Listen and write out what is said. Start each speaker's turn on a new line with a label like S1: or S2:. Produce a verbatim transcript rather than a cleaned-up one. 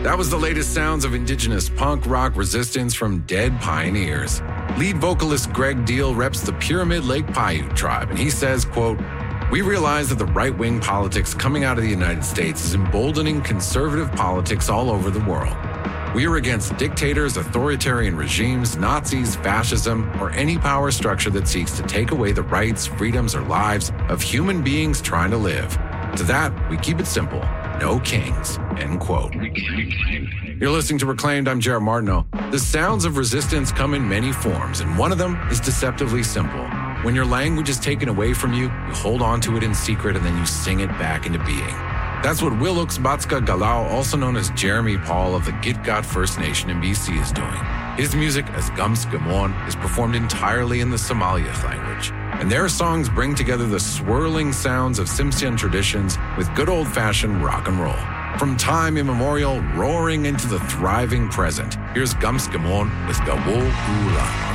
S1: That was the latest sounds of indigenous punk rock resistance from Dead Pioneers. Lead vocalist Greg Deal reps the Pyramid Lake Paiute tribe, and he says, quote, "We realize that the right-wing politics coming out of the United States is emboldening conservative politics all over the world. We are against dictators, authoritarian regimes, Nazis, fascism, or any power structure that seeks to take away the rights, freedoms, or lives of human beings trying to live. To that, we keep it simple. No kings," end quote. You're listening to Reclaimed. I'm Jared Martineau. The sounds of resistance come in many forms, and one of them is deceptively simple. When your language is taken away from you, you hold on to it in secret and then you sing it back into being. That's what Wilux Batska Galau, also known as Jeremy Paul of the Gitgat First Nation in B C, is doing. His music, as Gums Gamon, is performed entirely in the Somaliath language. And their songs bring together the swirling sounds of Tsimshian traditions with good old-fashioned rock and roll. From time immemorial, roaring into the thriving present, here's Gums Gamon with Gawo Ula.